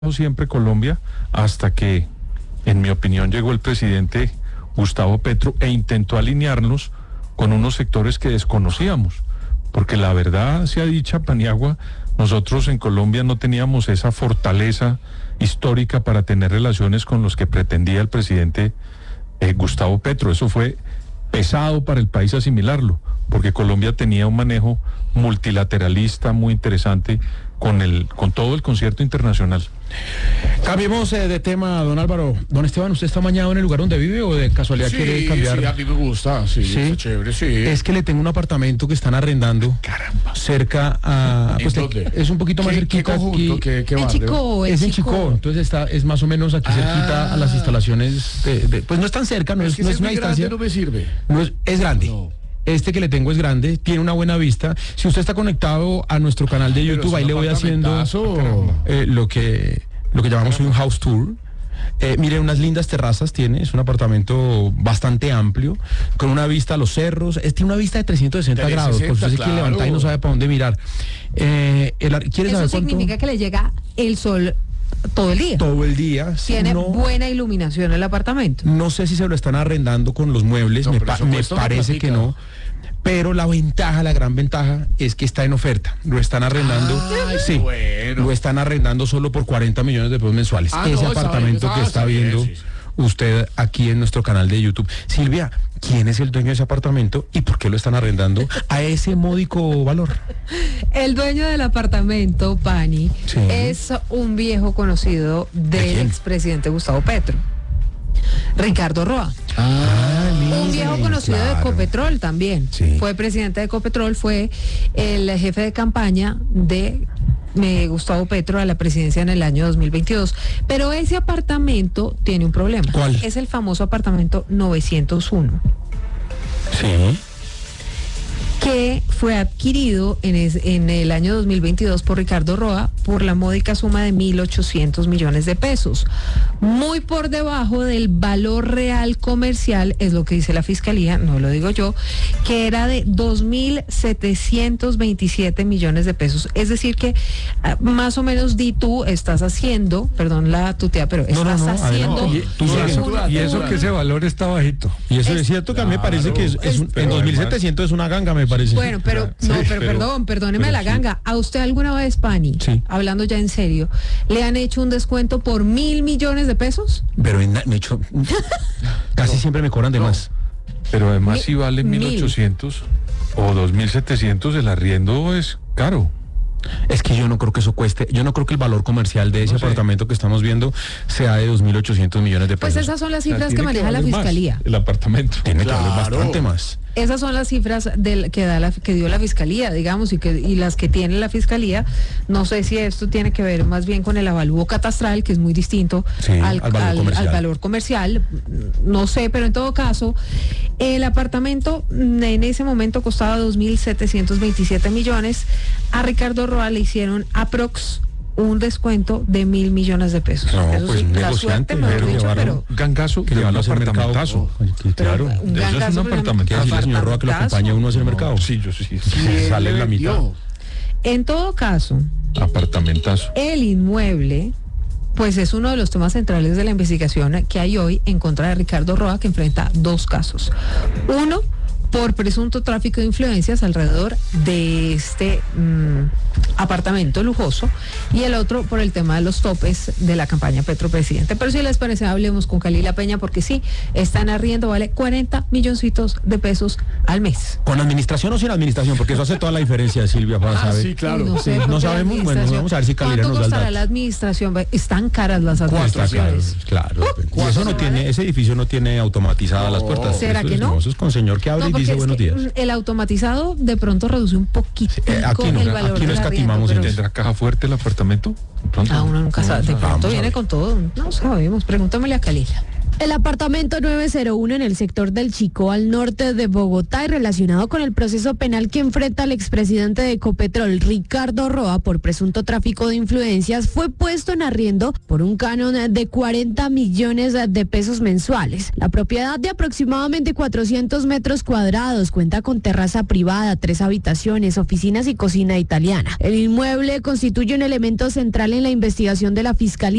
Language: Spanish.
siempre Colombia hasta que, en mi opinión, llegó el presidente Gustavo Petro e intentó alinearnos con unos sectores que desconocíamos, porque la verdad sea dicha, Paniagua, nosotros en Colombia no teníamos esa fortaleza histórica para tener relaciones con los que pretendía el presidente Gustavo Petro. Eso fue pesado para el país asimilarlo, porque Colombia tenía un manejo multilateralista muy interesante con todo el concierto internacional. Cambiemos de tema, don Álvaro. Don Esteban, ¿usted está mañado en el lugar donde vive o de casualidad quiere cambiar? Sí, a mí me gusta, sí, está chévere, sí. Es que le tengo un apartamento que están arrendando. Caramba. Cerca a... ¿En dónde? Es un poquito más cerquita. ¿Qué conjunto? Aquí. ¿Qué En barrio? Chicó, Es en Chicó, entonces es más o menos aquí cerquita a las instalaciones pues no es tan cerca, no es que una muy distancia. grande, no me sirve. Es grande. No. Este que le tengo es grande, tiene una buena vista. Si usted está conectado a nuestro canal de YouTube, ahí le voy haciendo lo que llamamos un house tour. Mire, unas lindas terrazas tiene, es un apartamento bastante amplio, con una vista a los cerros, tiene una vista de 360 grados, por si usted se quiere levantar y no sabe para dónde mirar. ¿Quiere saber Eso significa que le llega el sol todo el día. Todo el día. Tiene buena iluminación el apartamento. No sé si se lo están arrendando con los muebles, No, me pero eso cuesta una parece que no. Pero la gran ventaja es que está en oferta. Lo están arrendando. Sí, bueno. lo están arrendando solo por 40 millones de pesos mensuales. Ese apartamento que está viendo usted aquí en nuestro canal de YouTube. Silvia, ¿quién es el dueño de ese apartamento y por qué lo están arrendando a ese módico valor? El dueño del apartamento, Pani, es un viejo conocido del expresidente Gustavo Petro, Ricardo Roa. Un viejo conocido de Ecopetrol también. Sí. Fue presidente de Ecopetrol, fue el jefe de campaña de Gustavo Petro a la presidencia en el año 2022. Pero ese apartamento tiene un problema. ¿Cuál? Es el famoso apartamento 901. Sí. Que fue adquirido en el año 2022 por Ricardo Roa por la módica suma de 1.800 millones de pesos. Muy por debajo del valor real comercial, es lo que dice la Fiscalía, no lo digo yo, que era de 2.727 millones de pesos. Es decir que más o menos tú estás haciendo, perdón la tutea, pero estás haciendo... Y eso que ese valor está bajito. Y eso es cierto que a mí me parece que en 2.700 es una ganga, me parece. Bueno, pero perdóneme la ganga. ¿A usted alguna vez, Pani, hablando ya en serio, le han hecho un descuento por 1.000 millones de pesos? Pero me hecho casi siempre me cobran de más. Pero además si vale 1.800 o 2.700, el arriendo es caro. Es que yo no creo que eso cueste, yo no creo que el valor comercial de ese apartamento que estamos viendo sea de 2.800 millones de pesos. Pues esas son las cifras que maneja la Fiscalía. El apartamento. Tiene que valer bastante más. Esas son las cifras que dio la Fiscalía, digamos, y las que tiene la Fiscalía. No sé si esto tiene que ver más bien con el avalúo catastral, que es muy distinto al valor comercial. No sé, pero en todo caso, el apartamento en ese momento costaba 2.727 millones. A Ricardo Roa le hicieron aprox un descuento de 1.000 millones de pesos. No, eso pues sí, la suerte, mejor dicho, pero gangazo que lleva al apartamentazo. Claro, un eso es gangazo, un apartamentazo. el señor Roa que lo acompaña a uno hacia el mercado. Sí, yo sí. Sale en la mitad. En todo caso, Apartamentazo. el inmueble, pues es uno de los temas centrales de la investigación que hay hoy en contra de Ricardo Roa, que enfrenta dos casos. Uno, por presunto tráfico de influencias alrededor de este apartamento lujoso, y el otro por el tema de los topes de la campaña Petro Presidente. Pero si les parece, hablemos con Kalila Peña, porque sí, están arriendo, vale 40 milloncitos de pesos al mes. ¿Con administración o sin administración? Porque eso hace toda la diferencia, Silvia, para saber. Sí, claro. No sé, No sabemos, bueno, vamos a ver si Kalila nos da el costará dato. la administración? Están caras las administraciones. Claro. Y eso no tiene, ese edificio no tiene automatizadas las puertas. ¿Será eso que es, no? Eso es con señor que abre y dice buenos días. El automatizado de pronto reduce un poquito Aquí no, el valor aquí no del escatimamos arriendo, en pero ¿Tendrá caja fuerte el apartamento? uno nunca sabe, de pronto Vamos a viene ver. con todo, no sabemos, pregúntamele a Kalila. El apartamento 901 en el sector del Chicó, al norte de Bogotá, y relacionado con el proceso penal que enfrenta al expresidente de Ecopetrol, Ricardo Roa, por presunto tráfico de influencias, fue puesto en arriendo por un canon de 40 millones de pesos mensuales. La propiedad, de aproximadamente 400 metros cuadrados, cuenta con terraza privada, 3 habitaciones, oficinas y cocina italiana. El inmueble constituye un elemento central en la investigación de la Fiscalía